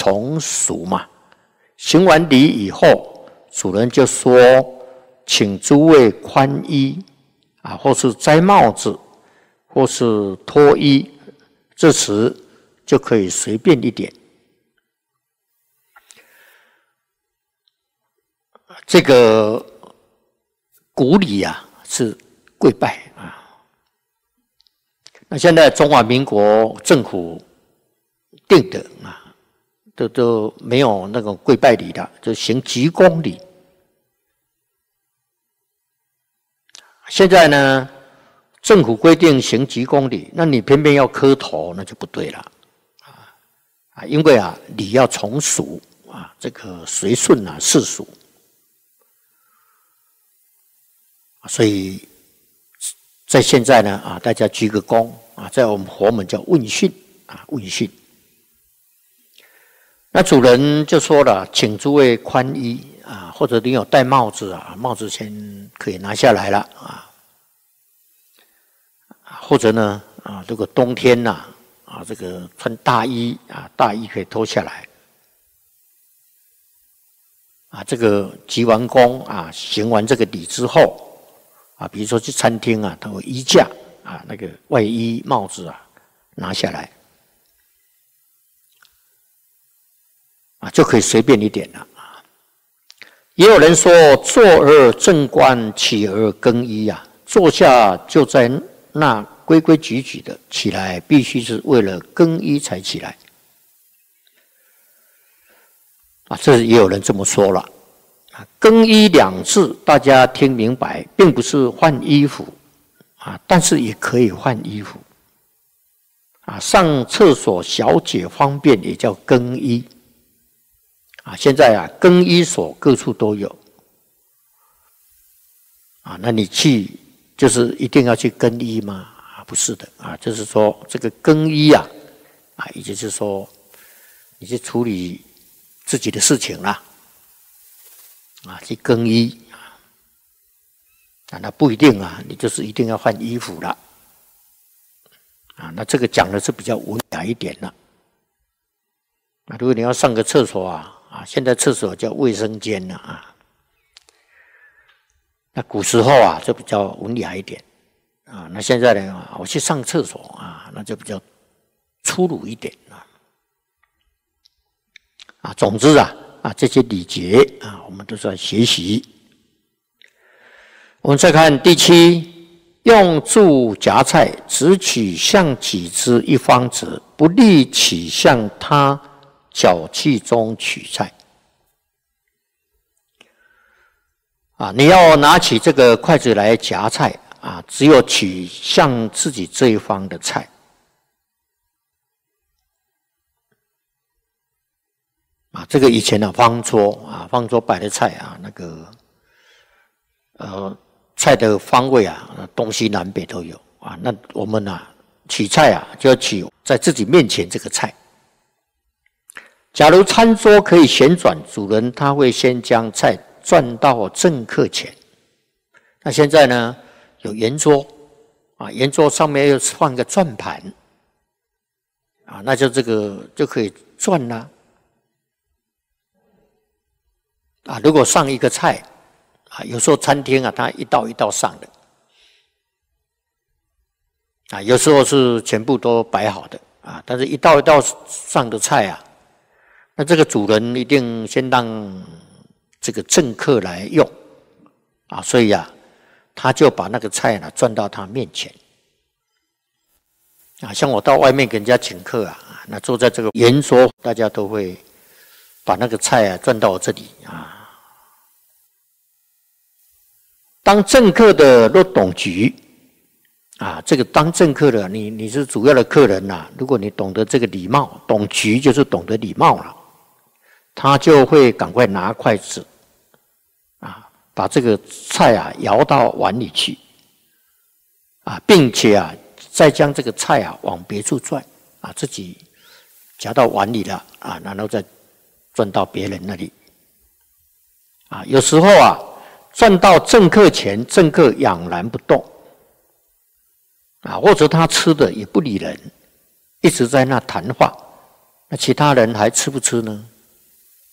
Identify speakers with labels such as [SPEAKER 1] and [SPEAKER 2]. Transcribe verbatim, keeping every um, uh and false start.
[SPEAKER 1] 从俗嘛。行完礼以后，主人就说：“请诸位宽衣啊，或是摘帽子，或是脱衣。”这时就可以随便一点。这个古礼啊是跪拜啊。那现在中华民国政府定的啊，都都没有那种跪拜礼的，就行鞠躬礼。现在呢，政府规定行鞠躬礼，那你偏偏要磕头，那就不对了啊啊！因为啊，礼要从俗啊，这个随顺啊，世俗。所以在现在呢啊，大家鞠个躬啊，在我们佛门叫问讯啊，问讯。那主人就说了，请诸位宽衣啊，或者你有戴帽子啊，帽子先可以拿下来了啊。或者呢啊，这个冬天呐 啊, 啊，这个穿大衣啊，大衣可以脱下来。啊，这个鞠完躬啊，行完这个礼之后。啊，比如说去餐厅啊，它有衣架啊，那个外衣、帽子啊，拿下来啊，就可以随便一点了啊。也有人说，坐而正观，起而更衣啊，坐下就在那规规矩矩的，起来必须是为了更衣才起来啊，这也有人这么说了。更衣两字，大家听明白，并不是换衣服啊，但是也可以换衣服啊。上厕所小解方便也叫更衣啊。现在啊，更衣所各处都有啊。那你去就是一定要去更衣吗？啊，不是的啊，就是说这个更衣啊啊，也就是说你去处理自己的事情啦。啊，去更衣啊，那不一定啊，你就是一定要换衣服了啊。那这个讲的是比较文雅一点了。啊，如果你要上个厕所啊，啊，现在厕所叫卫生间了啊。那古时候啊，就比较文雅一点啊。那现在呢，我去上厕所啊，那就比较粗鲁一点啊。啊，总之啊。啊，这些礼节啊，我们都是要学习。我们再看第七，用箸夹菜，只取向己之一方者，不立起向他脚气中取菜。啊，你要拿起这个筷子来夹菜啊，只有取向自己这一方的菜。啊，这个以前的方桌啊，方桌摆的菜啊，那个呃菜的方位啊，东西南北都有啊。那我们啊取菜啊，就要取在自己面前这个菜。假如餐桌可以旋转，主人他会先将菜转到正客前。那现在呢，有圆桌啊，圆桌上面又放个转盘啊，那就这个就可以转啦。啊，如果上一个菜啊，有时候餐厅啊，它一道一道上的啊，有时候是全部都摆好的啊，但是一道一道上的菜啊，那这个主人一定先让这个正客来用啊，所以啊，他就把那个菜呢转到他面前啊。像我到外面给人家请客啊，那坐在这个圆桌，大家都会把那个菜啊转到我这里啊。当正客的若懂局啊，这个当正客的你你是主要的客人呐、啊，如果你懂得这个礼貌，懂局就是懂得礼貌了，他就会赶快拿筷子啊，把这个菜啊舀到碗里去啊，并且啊再将这个菜啊往别处转啊，自己夹到碗里了啊，然后再转到别人那里啊。有时候啊，转到正客前，正客仰然不动啊，或者他吃的也不理人，一直在那谈话， 那其他人还吃不吃呢？